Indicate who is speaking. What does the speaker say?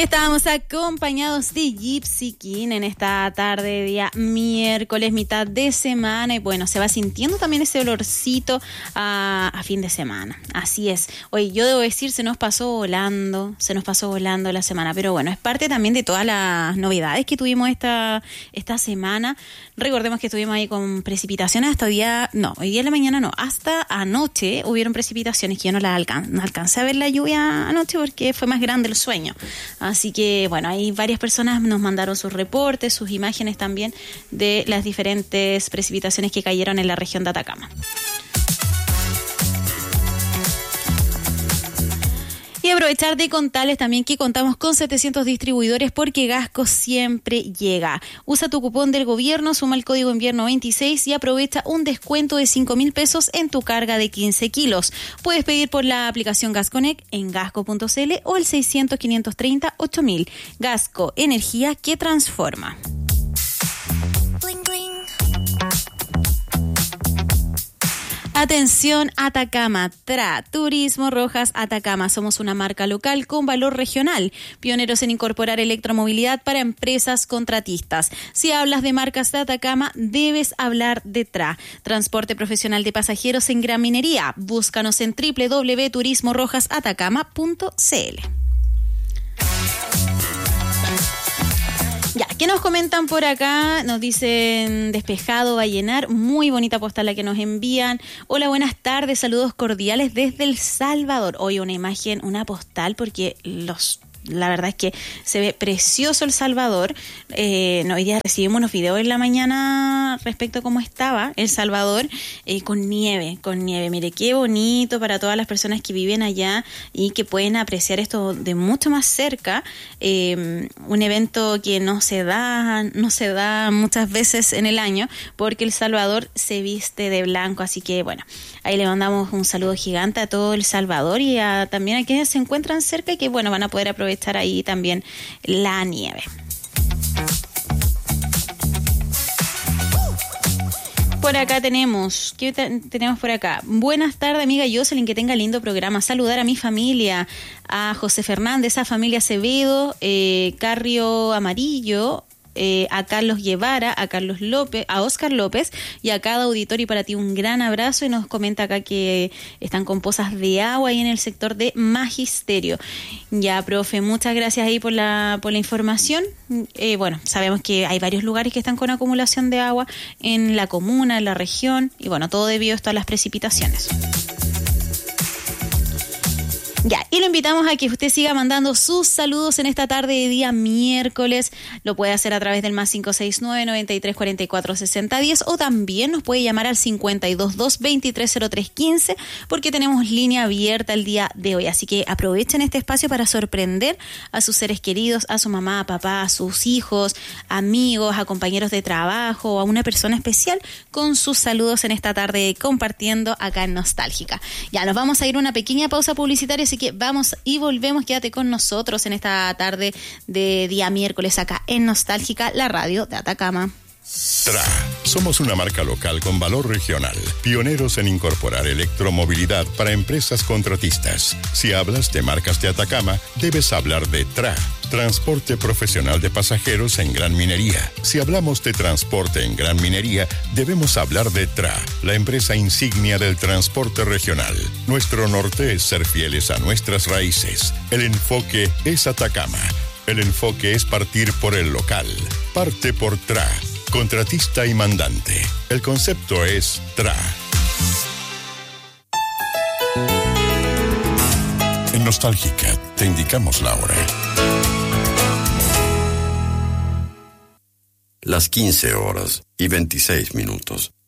Speaker 1: Estábamos acompañados de Gypsy King en esta tarde de día miércoles, mitad de semana, y bueno, se va sintiendo también ese olorcito a fin de semana. Así es. Oye, yo debo decir, se nos pasó volando la semana, pero bueno, es parte también de todas las novedades que tuvimos esta semana. Recordemos que estuvimos ahí con precipitaciones hasta hoy día en la mañana no, hasta anoche hubieron precipitaciones que yo no alcancé a ver la lluvia anoche porque fue más grande el sueño. Así que, bueno, hay varias personas nos mandaron sus reportes, sus imágenes también de las diferentes precipitaciones que cayeron en la región de Atacama. Y aprovechar de contarles también que contamos con 700 distribuidores porque Gasco siempre llega. Usa tu cupón del gobierno, suma el código invierno 26 y aprovecha un descuento de 5.000 pesos en tu carga de 15 kilos. Puedes pedir por la aplicación GasConnect en gasco.cl o el 600-530-8000. Gasco, energía que transforma. Atención Atacama, TRA, Turismo Rojas Atacama. Somos una marca local con valor regional, pioneros en incorporar electromovilidad para empresas contratistas. Si hablas de marcas de Atacama, debes hablar de TRA, transporte profesional de pasajeros en gran minería. Búscanos en www.turismorojasatacama.cl. Ya, ¿qué nos comentan por acá? Nos dicen despejado, va a llenar, muy bonita postal la que nos envían. Hola, buenas tardes, saludos cordiales desde El Salvador. Hoy una imagen, una postal, porque la verdad es que se ve precioso El Salvador. Hoy día recibimos unos videos en la mañana respecto a cómo estaba El Salvador con nieve. Mire, qué bonito para todas las personas que viven allá y que pueden apreciar esto de mucho más cerca. Un evento que no se da muchas veces en el año porque El Salvador se viste de blanco. Así que, bueno, ahí le mandamos un saludo gigante a todo El Salvador y también a quienes se encuentran cerca y que, bueno, van a poder aprovechar ahí también la nieve. Por acá tenemos, ¿qué tenemos por acá? Buenas tardes, amiga Jocelyn, que tenga lindo programa. Saludar a mi familia, a José Fernández, a familia Acevedo, Carrio Amarillo, a Carlos Guevara, a Carlos López, a Oscar López y a cada auditorio. Y para ti un gran abrazo. Y nos comenta acá que están con pozas de agua ahí en el sector de Magisterio. Ya, profe, muchas gracias ahí por la información. Bueno, sabemos que hay varios lugares que están con acumulación de agua en la comuna, en la región, y bueno, todo debido a esto a las precipitaciones. Ya, y lo invitamos a que usted siga mandando sus saludos en esta tarde de día miércoles. Lo puede hacer a través del más 569-9344-6010 o también nos puede llamar al 522-230315 porque tenemos línea abierta el día de hoy. Así que aprovechen este espacio para sorprender a sus seres queridos, a su mamá, a papá, a sus hijos, amigos, a compañeros de trabajo o a una persona especial con sus saludos en esta tarde compartiendo acá en Nostálgica. Ya, nos vamos a ir a una pequeña pausa publicitaria. Así que vamos y volvemos, quédate con nosotros en esta tarde de día miércoles acá en Nostálgica, la radio de Atacama.
Speaker 2: TRA. Somos una marca local con valor regional, pioneros en incorporar electromovilidad para empresas contratistas. Si hablas de marcas de Atacama, debes hablar de TRA, transporte profesional de pasajeros en gran minería. Si hablamos de transporte en gran minería, debemos hablar de TRA, la empresa insignia del transporte regional. Nuestro norte es ser fieles a nuestras raíces. El enfoque es Atacama. El enfoque es partir por el local. Parte por TRA. Contratista y mandante. El concepto es TRA. En Nostálgica te indicamos la hora.
Speaker 3: Las 15 horas y 26 minutos.